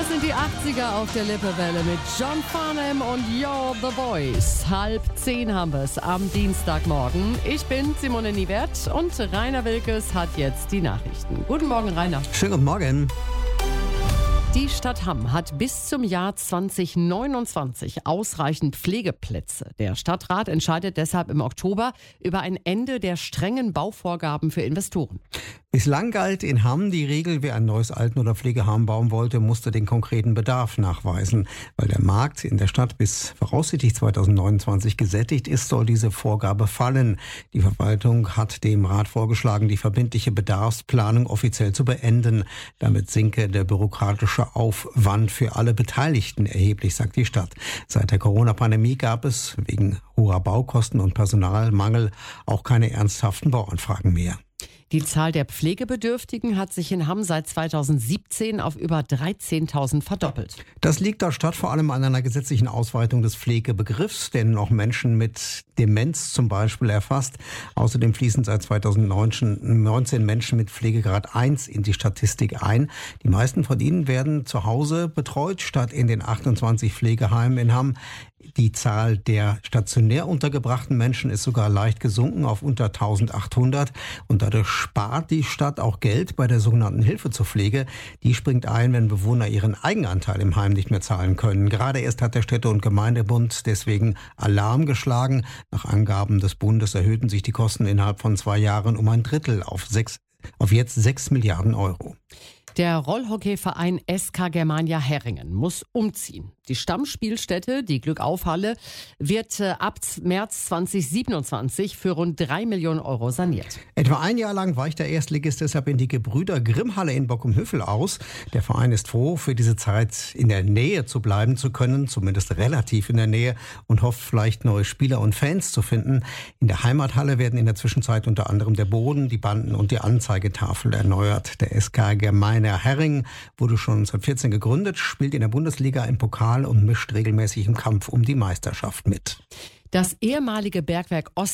sind die 80er auf der Lippewelle mit John Farnham und You're the Voice. 9:30 haben wir es am Dienstagmorgen. Ich bin Simone Niewert und Rainer Wilkes hat jetzt die Nachrichten. Guten Morgen, Rainer. Schönen guten Morgen. Die Stadt Hamm hat bis zum Jahr 2029 ausreichend Pflegeplätze. Der Stadtrat entscheidet deshalb im Oktober über ein Ende der strengen Bauvorgaben für Investoren. Bislang galt in Hamm die Regel, wer ein neues Alten- oder Pflegeheim bauen wollte, musste den konkreten Bedarf nachweisen. Weil der Markt in der Stadt bis voraussichtlich 2029 gesättigt ist, soll diese Vorgabe fallen. Die Verwaltung hat dem Rat vorgeschlagen, die verbindliche Bedarfsplanung offiziell zu beenden. Damit sinke der bürokratische Aufwand für alle Beteiligten erheblich, sagt die Stadt. Seit der Corona-Pandemie gab es wegen hoher Baukosten und Personalmangel auch keine ernsthaften Bauanfragen mehr. Die Zahl der Pflegebedürftigen hat sich in Hamm seit 2017 auf über 13.000 verdoppelt. Das liegt der Stadt vor allem an einer gesetzlichen Ausweitung des Pflegebegriffs, der auch Menschen mit Demenz zum Beispiel erfasst. Außerdem fließen seit 2019 Menschen mit Pflegegrad 1 in die Statistik ein. Die meisten von ihnen werden zu Hause betreut, statt in den 28 Pflegeheimen in Hamm. Die Zahl der stationär untergebrachten Menschen ist sogar leicht gesunken auf unter 1.800 und dadurch spart die Stadt auch Geld bei der sogenannten Hilfe zur Pflege. Die springt ein, wenn Bewohner ihren Eigenanteil im Heim nicht mehr zahlen können. Gerade erst hat der Städte- und Gemeindebund deswegen Alarm geschlagen. Nach Angaben des Bundes erhöhten sich die Kosten innerhalb von 2 Jahren um ein Drittel auf jetzt 6 Milliarden Euro. Der Rollhockeyverein SK Germania Herringen muss umziehen. Die Stammspielstätte, die Glückauf-Halle, wird ab März 2027 für rund 3 Millionen Euro saniert. Etwa ein Jahr lang weicht der Erstligist deshalb in die Gebrüder-Grimm-Halle in Bockum-Hüffel aus. Der Verein ist froh, für diese Zeit in der Nähe zu bleiben zu können, zumindest relativ in der Nähe, und hofft vielleicht neue Spieler und Fans zu finden. In der Heimathalle werden in der Zwischenzeit unter anderem der Boden, die Banden und die Anzeigetafel erneuert. Der SK Germania Herringen wurde schon 1914 gegründet, spielt in der Bundesliga im Pokal und mischt regelmäßig im Kampf um die Meisterschaft mit. Das ehemalige Bergwerk Ost